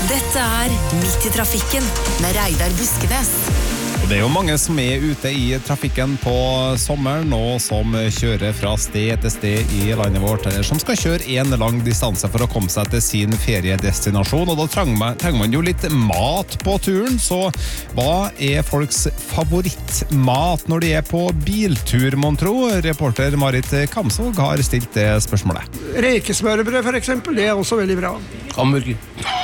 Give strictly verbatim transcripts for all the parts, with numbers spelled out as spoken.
Dette er Midt i trafikken med Reidar Buskenes. Det er jo mange som er ute i trafikken på sommeren, og som kjører fra sted til sted i landet vårt, eller som skal kjøre en lang distanse for å komme seg til sin feriedestinasjon, og da trenger man, trenger man jo litt mat på turen, så hva er folks favorittmat når de er på biltur, mon tro? Reporter Marit Kamsvåg har stilt det spørsmålet. Rekesmørbrød for eksempel, det er også veldig bra. Hamburger.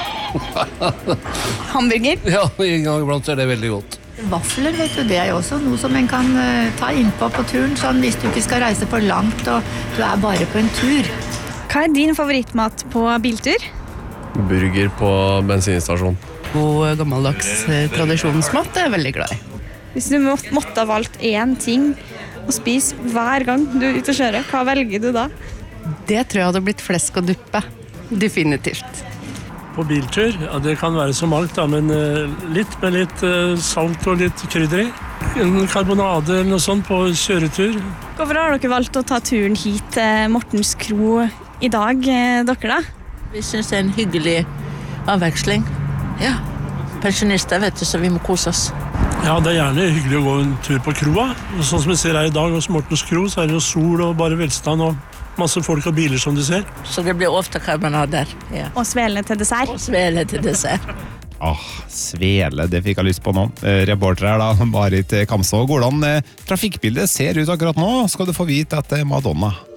Hamburger? Ja, en gang iblant er det veldig godt. Vafler, vet du, det er jo også noe som en kan uh, ta innpå på turen, sånn hvis du ikke skal reise for langt og du er bare på en tur. Hva er din favorittmat på biltur? Burger på bensinstasjon. God gammeldags eh, tradisjonsmat er jeg veldig glad i. Hvis du må, måtte ha valgt én ting å spise hver gang du er ute og kjører, hva velger du da? Det tror jeg hadde blitt flesk og duppe. Definitivt. På biltur, ja, det kan være så mangt, da, men uh, litt med litt uh, salt og litt krydder i. En karbonade eller noe sånt på kjøretur. Hvorfor har dere valgt å ta turen hit til Mortens Kro i dag, eh, dere da? Vi synes det er en hyggelig avveksling. Ja, pensjonister vet du, så vi må kose oss. Ja, det er gjerne hyggelig å gå en tur på kroa. Og sånn som vi ser her i dag hos Mortens Kro, så er det jo sol og bare velstand og masse folk og biler som du ser. Så det blir ofte karbonader. Ja. Og svele til dessert. Og svele til dessert. Åh, oh, svele, det fikk jeg lyst på nå. Eh, reporter her da, Marit Kamsvåg. Hvordan eh, trafikkbildet ser ut akkurat nå, skal du få vite at det er Madonna.